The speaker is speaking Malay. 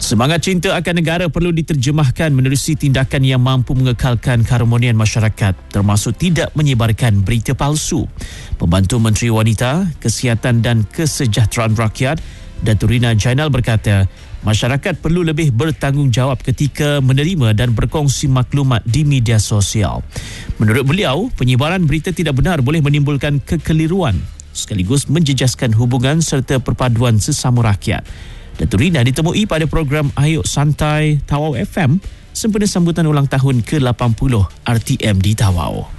Semangat cinta akan negara perlu diterjemahkan menerusi tindakan yang mampu mengekalkan keharmonian masyarakat, termasuk tidak menyebarkan berita palsu. Pembantu Menteri Wanita, Kesihatan dan Kesejahteraan Rakyat, Datuk Rina Jainal berkata, masyarakat perlu lebih bertanggungjawab ketika menerima dan berkongsi maklumat di media sosial. Menurut beliau, penyebaran berita tidak benar boleh menimbulkan kekeliruan sekaligus menjejaskan hubungan serta perpaduan sesama rakyat. Datuk Rina ditemui pada program Ayuk Santai Tawau FM sempena sambutan ulang tahun ke-80 RTM di Tawau.